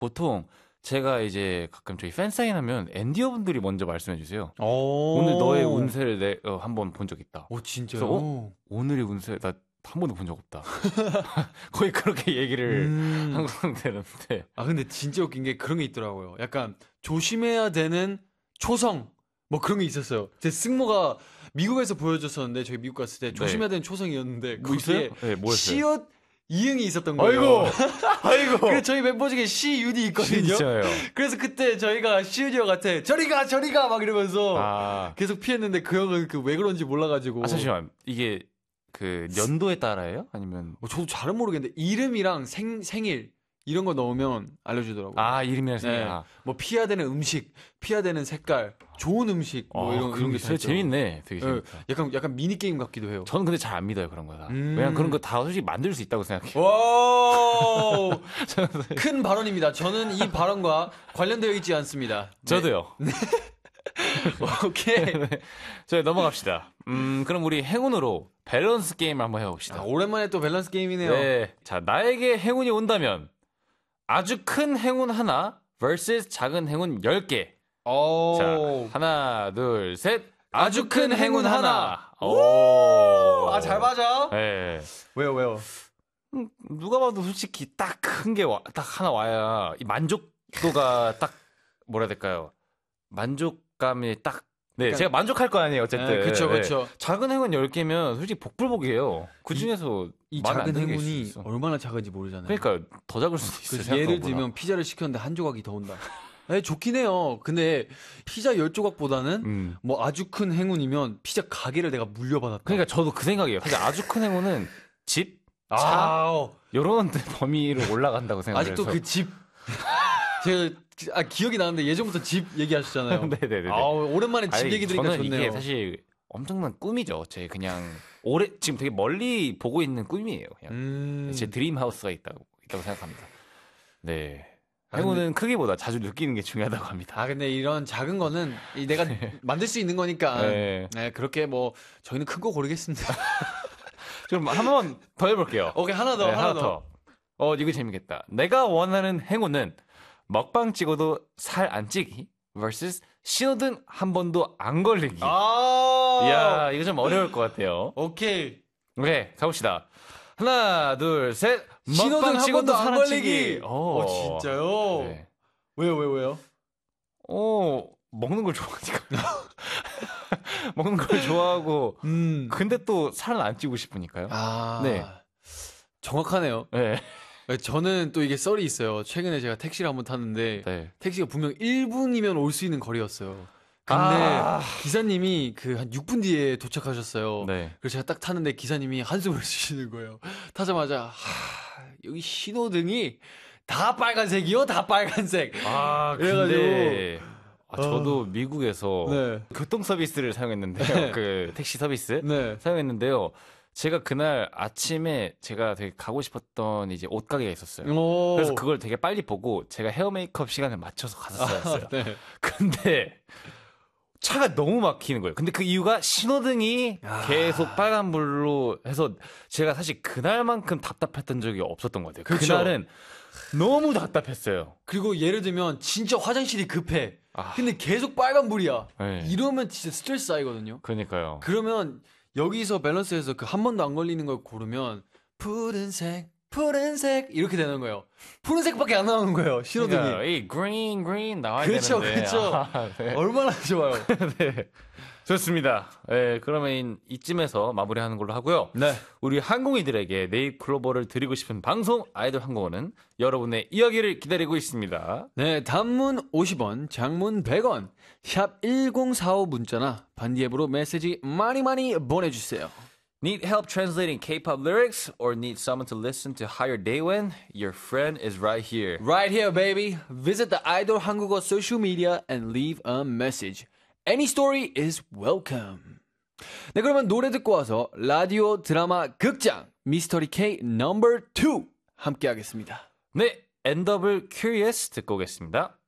보통 제가 이제 가끔 저희 팬 사인하면 엔디어 분들이 먼저 말씀해 주세요. 오늘 너의 운세를 한번 본 적 있다. 오 진짜요? 그래서, 오늘의 운세 나 한 번도 본 적 없다. 거의 그렇게 얘기를 항상 되는데. 아 근데 진짜 웃긴 게 그런 게 있더라고요. 약간 조심해야 되는 초성 뭐 그런 게 있었어요. 제 승모가 미국에서 보여줬었는데 저희 미국 갔을 때 조심해야 되는 초성이었는데 뭐 있어요? 네, 뭐였어요? 시옷 이응이 있었던 거예요. 아이고. 그래서 저희 멤버 중에 시윤이 있거든요. 진짜요. 그래서 그때 저희가 시윤이 형한테 저리가 막 이러면서 계속 피했는데 그 형은 왜 그런지 몰라가지고. 잠시만 이게 그 연도에 따라예요? 아니면 저도 잘은 모르겠는데 이름이랑 생일 이런 거 넣으면 알려주더라고요. 이름이랑 생일. 뭐 피해야 되는 음식, 피해야 되는 색깔, 좋은 음식 뭐 이런 게 되게 재밌네. 되게 재밌다. 약간 미니 게임 같기도 해요. 저는 근데 잘 안 믿어요 그런 거 다. 왜냐면 그런 거 다 솔직히 만들 수 있다고 생각해요. 와, 큰 발언입니다. 저는 이 발언과 관련되어 있지 않습니다. 저도요. 네. 오케이. 네. 자, 넘어갑시다. 그럼 우리 행운으로 밸런스 게임을 한번 해봅시다. 오랜만에 또 밸런스 게임이네요. 네. 자, 나에게 행운이 온다면 아주 큰 행운 하나 vs 작은 행운 10개. 자, 하나, 둘, 셋. 아주 큰 행운 하나. 오. 잘 맞아? 네. 왜요? 누가 봐도 솔직히 딱 큰 게 딱 하나 와야 이 만족도가 딱 뭐라 해야 될까요? 만족감이 딱 네, 그러니까, 제가 만족할 거 아니에요, 어쨌든. 네, 그쵸. 네. 작은 행운 10개면 솔직히 복불복이에요. 그 중에서 이 작은 행운이 얼마나 작은지 모르잖아요. 그러니까 더 작을 수도 있어요. 예를 들면 피자를 시켰는데 한 조각이 더 온다. 네, 좋긴 해요. 근데 피자 10조각보다는 뭐 아주 큰 행운이면 피자 가게를 내가 물려받았다. 그러니까 저도 그 생각이에요. 사실 아주 큰 행운은 집, 차 이런 범위로 올라간다고 생각해요. 아직도 그 집 제가 기억이 나는데 예전부터 집 얘기하셨잖아요. 네네네. 오랜만에 집 얘기 들으니까 저는 좋네요. 이게 사실 엄청난 꿈이죠. 제 그냥 지금 되게 멀리 보고 있는 꿈이에요. 그냥 제 드림 하우스가 있다고 생각합니다. 네. 행운은 크기보다 자주 느끼는 게 중요하다고 합니다. 근데 이런 작은 거는 내가 만들 수 있는 거니까. 네, 그렇게 뭐 저희는 큰 거 고르겠습니다. 그럼 한 번 더 해볼게요. 오케이, 하나 더. 이거 재밌겠다. 내가 원하는 행운은 먹방 찍어도 살 안 찌기 vs 신호등 한 번도 안 걸리기. 이야, 이거 좀 어려울 것 같아요. 오케이, 가봅시다. 하나, 둘, 셋. 신호등 한 번도 안 걸리기. 진짜요? 네. 왜요? 먹는 걸 좋아하니까. 먹는 걸 좋아하고, 근데 또 살은 안 찌고 싶으니까요. 네. 정확하네요. 네. 저는 또 이게 썰이 있어요. 최근에 제가 택시를 한번 탔는데, 택시가 분명 1분이면 올 수 있는 거리였어요. 근데 기사님이 한 6분 뒤에 도착하셨어요. 네. 그래서 제가 딱 탔는데 기사님이 한숨을 쉬시는 거예요. 타자마자 여기 신호등이 다 빨간색이요? 다 빨간색. 근데 저도 미국에서 교통 서비스를 사용했는데요. 그 택시 서비스 사용했는데요. 제가 그날 아침에 제가 되게 가고 싶었던 이제 옷가게가 있었어요. 그래서 그걸 되게 빨리 보고 제가 헤어 메이크업 시간에 맞춰서 갔었어요. 근데 차가 너무 막히는 거예요. 근데 그 이유가 신호등이 계속 빨간불로 해서 제가 사실 그날만큼 답답했던 적이 없었던 것 같아요. 그쵸? 그날은 너무 답답했어요. 그리고 예를 들면 진짜 화장실이 급해. 근데 계속 빨간불이야. 이러면 진짜 스트레스 쌓이거든요. 그러니까요. 그러면 여기서 밸런스에서 그 한 번도 안 걸리는 걸 고르면 푸른색 이렇게 되는 거예요. 푸른색밖에 안 나오는 거예요. 신호등이. 그러니까 이 green 나와야 되는데. 그렇죠. 얼마나 좋아요. 네. 좋습니다. 네, 그러면 이쯤에서 마무리하는 걸로 하고요. 네. 우리 항공이들에게 네잎클로버를 드리고 싶은 방송 아이돌 항공어는 여러분의 이야기를 기다리고 있습니다. 네, 단문 50원, 장문 100원, 샵 1045 문자나 반디 앱으로 메시지 많이 보내주세요. Need help translating K-pop lyrics or need someone to listen to Higher Daewon? Your friend is right here. Right here, baby. Visit the Idol 한국어 social media and leave a message. Any story is welcome. 네, 그러면 노래 듣고 와서 라디오 드라마 극장 미스터리 K No. 2 함께 하겠습니다. 네, End of Curious 듣고 오겠습니다.